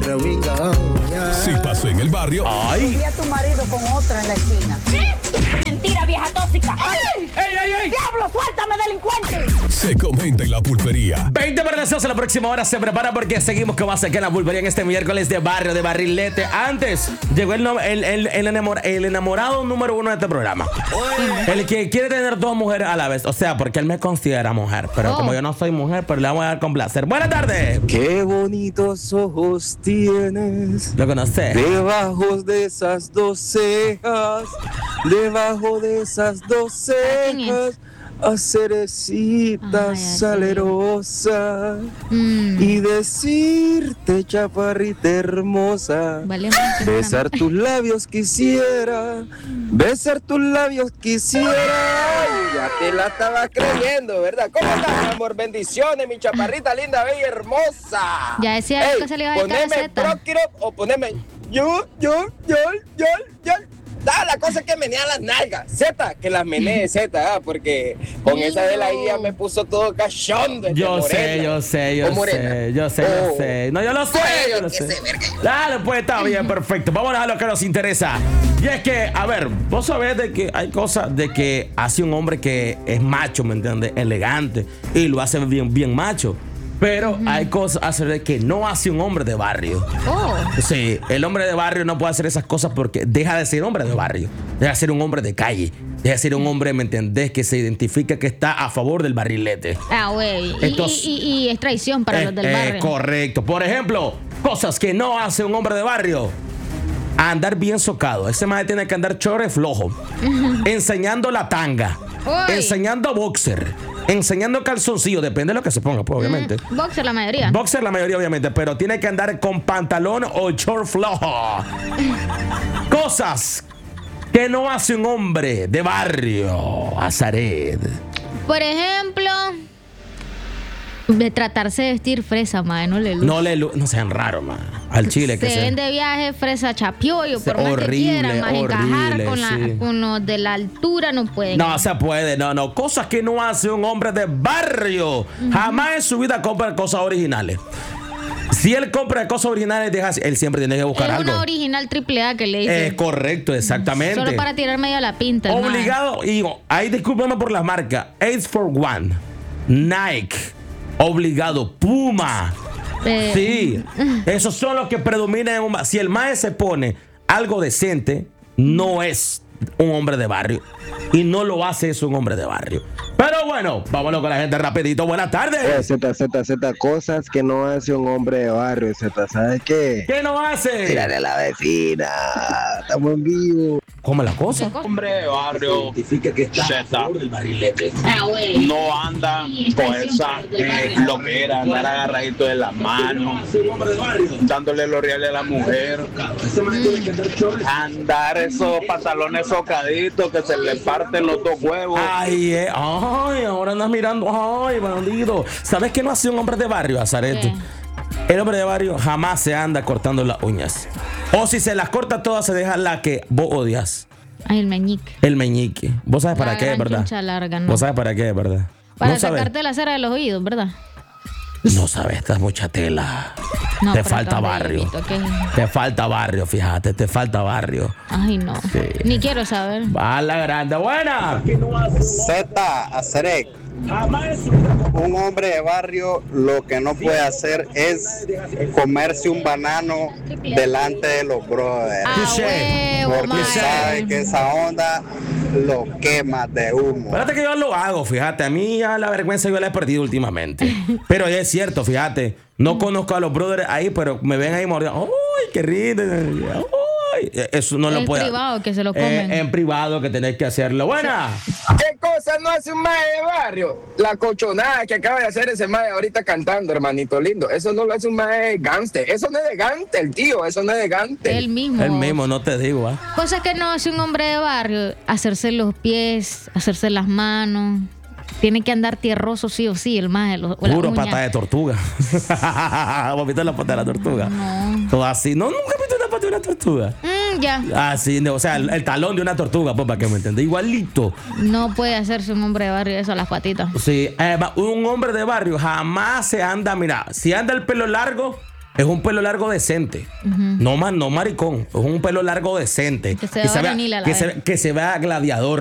Si pasó en el barrio, ¡ay! Vi a tu marido con otra en la esquina. ¡Mentira, vieja tóxica! ¡Ay! ¡Ey! ¡Diablo, suéltame, delincuente! se comenta en la pulpería. 20 para las 12 la próxima hora. Se prepara porque seguimos con más aquí en la pulpería en este miércoles de barrio de Barrilete. Antes llegó el enamorado número uno de este programa. El que quiere tener dos mujeres a la vez. O sea, porque él me considera mujer. Pero como yo no soy mujer, pero le vamos a dar con placer. Buenas tardes. Qué bonitos ojos tienes. Lo conoces. Debajo de esas dos cejas. Debajo de esas dos cejas. A cerecita salerosa y decirte, chaparrita hermosa, besar tus labios quisiera, besar tus labios quisiera. Ay, ya te la estaba creyendo, ¿verdad? ¿Cómo estás, mi amor? Bendiciones, mi chaparrita linda, bella y hermosa. Ya decía que se le iba a dedicar a poneme Zeta. Procure o poneme yo. La cosa es que menea las nalgas. Z, que las menee Z, porque con esa de la IA me puso todo cachondo. Yo sé. No, yo lo sé. Dale, pues está bien, perfecto. Vamos a lo que nos interesa. Y es que, a ver, vos sabés de que hay cosas de que hace un hombre que es macho, ¿me entiendes? Elegante. Y lo hace bien macho. Pero hay cosas de que no hace un hombre de barrio. Sí, el hombre de barrio no puede hacer esas cosas porque deja de ser hombre de barrio. Deja de ser un hombre de calle. Deja de ser un hombre, ¿me entendés? Que se identifica que está a favor del barrilete. Güey. Y es traición para los del barrio. Correcto. Por ejemplo, cosas que no hace un hombre de barrio. Andar bien socado. Ese maje tiene que andar chore flojo. Enseñando la tanga. Enseñando boxer. Enseñando calzoncillo. Depende de lo que se ponga, pues, obviamente. Boxer la mayoría. Boxer la mayoría, obviamente. Pero tiene que andar con pantalón o short flojo. Cosas que no hace un hombre de barrio. Azaret. Por ejemplo, de tratarse de vestir fresa, madre. No sean raros, man. Al chile que se ven de viaje fresa chapiollo, por más que quieran, más encajar con los de la altura no pueden. No se puede, no. Cosas que no hace un hombre de barrio. Jamás en su vida compra cosas originales. Si él compra cosas originales, él siempre tiene que buscar algo. Es una original AAA que le dice. Es correcto, exactamente. Solo para tirar medio la pinta. Obligado, y ahí discúlpame por las marcas. Ace for One, Nike, obligado, Puma. Sí, esos son los que predominan en si el mae se pone algo decente, no es un hombre de barrio. Y no lo hace eso un hombre de barrio. Pero bueno, vámonos con la gente rapidito. Buenas tardes. Z, cosas que no hace un hombre de barrio, Z, ¿sabes qué? ¿Qué no hace? Tírale a la vecina. Estamos en vivo. ¿Cómo la cosa? Hombre de barrio, Identifica que está Z, el barilete. no anda con esa loquera, andar agarradito de las manos, dándole los reales a la mujer, andar esos pantalones socaditos que se le parten los dos huevos. Ay, ahora andas mirando. Ay, bandido. ¿Sabes qué no hace un hombre de barrio, Azaret? El hombre de barrio jamás se anda cortando las uñas. O si se las corta todas, se deja la que vos odias. Ay, el meñique. El meñique. ¿Vos sabes para qué, verdad? Larga, ¿no? ¿Vos sabes para qué, verdad? Para ¿No sacarte la cera de los oídos, ¿verdad? No sabes, esta es mucha tela. No, te falta barrio. Te falta barrio, fíjate, te falta barrio. Ay, no. Sí. Ni quiero saber. Va la grande, buena. Z, Acerec. Un hombre de barrio lo que no puede hacer es comerse un banano delante de los brothers. Porque sabe que esa onda lo quema de humo. Espérate que yo lo hago, fíjate. A mí ya la vergüenza yo la he perdido últimamente. Pero es cierto, fíjate. No conozco a los brothers ahí, pero me ven ahí mordiendo. ¡Ay, qué rico! Eso no lo puede. En privado que se lo comen. En privado que tenés que hacerlo. Buena. ¿Qué cosa no hace un mae de barrio? La cochonada que acaba de hacer ese mae ahorita cantando, hermanito lindo. Eso no lo hace un mae gangster. Eso no es de gangster, tío. Eso no es de gangster. El mismo, no te digo. Cosas que no hace un hombre de barrio. Hacerse los pies, hacerse las manos. Tiene que andar tierroso sí o sí, el mae. Puro pata de tortuga. ¿Vos viste la pata de la tortuga? No. Todo así. No, nunca viste una pata de una tortuga. Ya. Así, o sea, el talón de una tortuga, pues, para que me entiendas. Igualito. No puede hacerse un hombre de barrio eso, las patitas. Sí, un hombre de barrio jamás se anda, mira, si anda el pelo largo, es un pelo largo decente. No maricón. Es un pelo largo decente. Que se vea varonil a la vez. Que se vea gladiador.